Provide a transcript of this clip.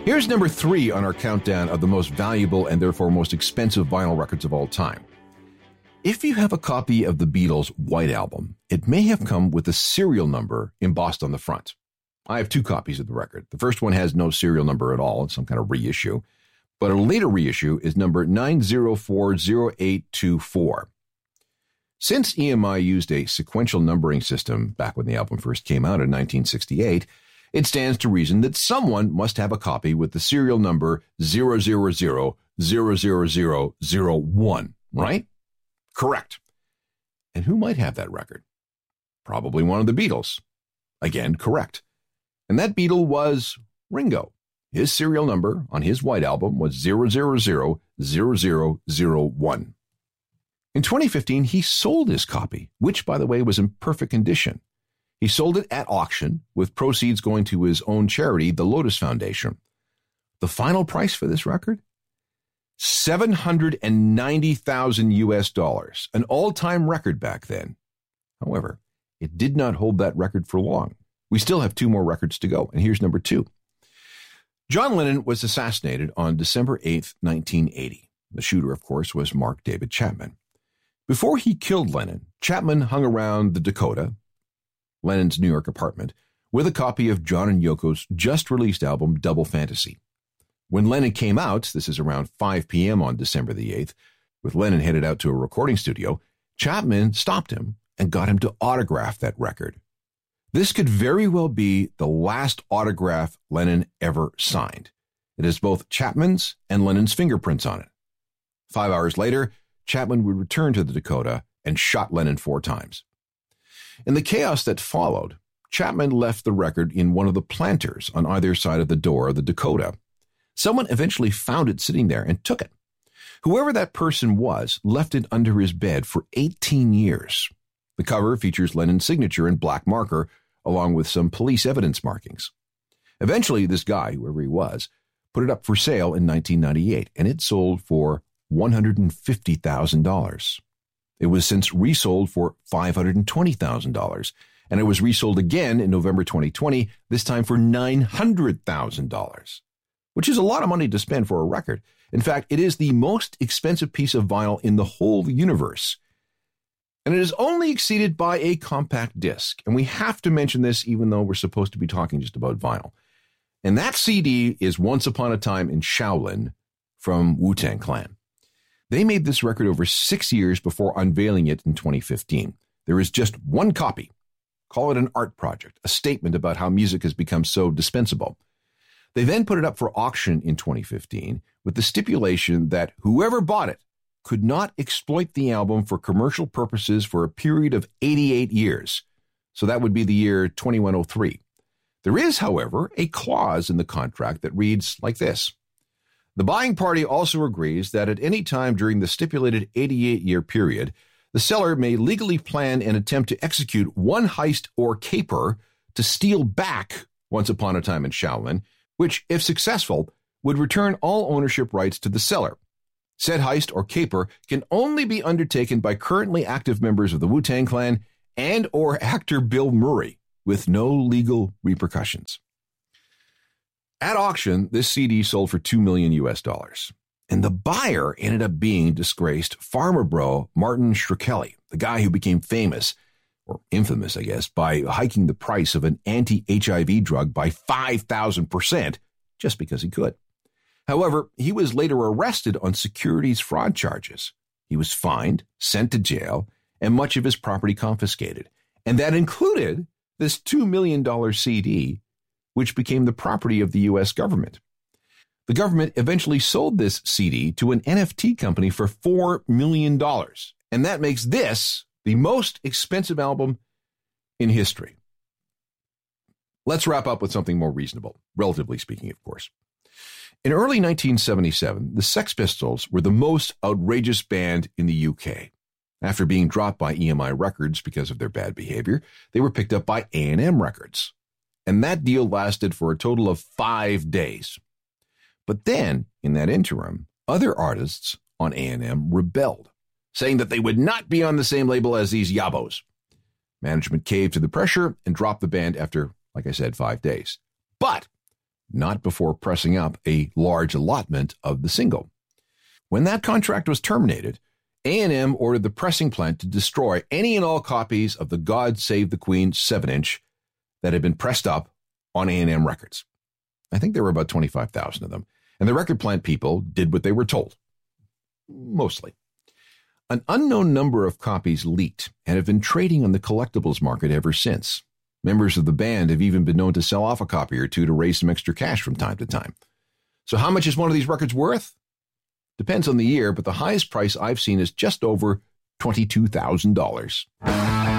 Here's number 3 on our countdown of the most valuable and therefore most expensive vinyl records of all time. If you have a copy of the Beatles' White Album, it may have come with a serial number embossed on the front. I have 2 copies of the record. The first one has no serial number at all. It's some kind of reissue. But a later reissue is number 9040824. Since EMI used a sequential numbering system back when the album first came out in 1968, it stands to reason that someone must have a copy with the serial number 0000001, right? Correct. And who might have that record? Probably one of the Beatles. Again, correct. And that Beatle was Ringo. His serial number on his White Album was 0000001. In 2015, he sold his copy, which, by the way, was in perfect condition. He sold it at auction, with proceeds going to his own charity, the Lotus Foundation. The final price for this record? $790,000, an all-time record back then. However, it did not hold that record for long. We still have 2 more records to go, and here's number 2. John Lennon was assassinated on December 8th, 1980. The shooter, of course, was Mark David Chapman. Before he killed Lennon, Chapman hung around the Dakota, Lennon's New York apartment, with a copy of John and Yoko's just-released album, Double Fantasy. When Lennon came out, this is around 5 p.m. on December the 8th, with Lennon headed out to a recording studio, Chapman stopped him and got him to autograph that record. This could very well be the last autograph Lennon ever signed. It has both Chapman's and Lennon's fingerprints on it. 5 hours later, Chapman would return to the Dakota and shot Lennon 4 times. In the chaos that followed, Chapman left the record in one of the planters on either side of the door of the Dakota. Someone eventually found it sitting there and took it. Whoever that person was left it under his bed for 18 years. The cover features Lennon's signature in black marker, along with some police evidence markings. Eventually, this guy, whoever he was, put it up for sale in 1998, and it sold for $150,000. It was since resold for $520,000, and it was resold again in November 2020, this time for $900,000, which is a lot of money to spend for a record. In fact, it is the most expensive piece of vinyl in the whole universe. And it is only exceeded by a compact disc. And we have to mention this even though we're supposed to be talking just about vinyl. And that CD is Once Upon a Time in Shaolin from Wu-Tang Clan. They made this record over 6 years before unveiling it in 2015. There is just one copy. Call it an art project, a statement about how music has become so dispensable. They then put it up for auction in 2015 with the stipulation that whoever bought it could not exploit the album for commercial purposes for a period of 88 years. So that would be the year 2103. There is, however, a clause in the contract that reads like this. The buying party also agrees that at any time during the stipulated 88-year period, the seller may legally plan and attempt to execute one heist or caper to steal back Once Upon a Time in Shaolin, which, if successful, would return all ownership rights to the seller. Said heist or caper can only be undertaken by currently active members of the Wu-Tang Clan and or actor Bill Murray, with no legal repercussions. At auction, this CD sold for $2 million. And the buyer ended up being disgraced farmer bro Martin Shkreli, the guy who became famous, or infamous, I guess, by hiking the price of an anti-HIV drug by 5,000% just because he could. However, he was later arrested on securities fraud charges. He was fined, sent to jail, and much of his property confiscated. And that included this $2 million CD, which became the property of the U.S. government. The government eventually sold this CD to an NFT company for $4 million. And that makes this the most expensive album in history. Let's wrap up with something more reasonable, relatively speaking, of course. In early 1977, the Sex Pistols were the most outrageous band in the UK. After being dropped by EMI Records because of their bad behavior, they were picked up by A&M Records. And that deal lasted for a total of 5 days. But then, in that interim, other artists on A&M rebelled, saying that they would not be on the same label as these yabos. Management caved to the pressure and dropped the band after, like I said, 5 days. But not before pressing up a large allotment of the single. When that contract was terminated, A&M ordered the pressing plant to destroy any and all copies of the God Save the Queen 7-inch that had been pressed up on A&M records. I think there were about 25,000 of them, and the record plant people did what they were told. Mostly. An unknown number of copies leaked and have been trading on the collectibles market ever since. Members of the band have even been known to sell off a copy or two to raise some extra cash from time to time. So how much is one of these records worth? Depends on the year, but the highest price I've seen is just over $22,000.